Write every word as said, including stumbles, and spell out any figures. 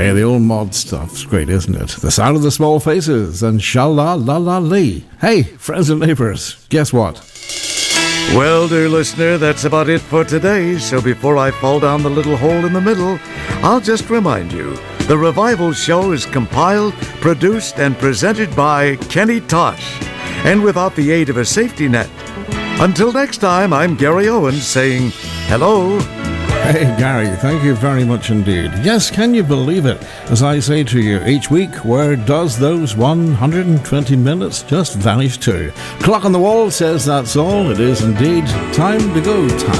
Hey, the old mod stuff's great, isn't it? The sound of the small faces and sha-la-la-la-lee. Hey, friends and neighbours, guess what? Well, dear listener, that's about it for today. So before I fall down the little hole in the middle, I'll just remind you, the Revival Show is compiled, produced, and presented by Kenny Tosh, and without the aid of a safety net. Until next time, I'm Gary Owens saying hello. Hey, Gary, thank you very much indeed. Yes, can you believe it? As I say to you each week, where does those one hundred twenty minutes just vanish to? Clock on the wall says that's all. It is indeed time to go time.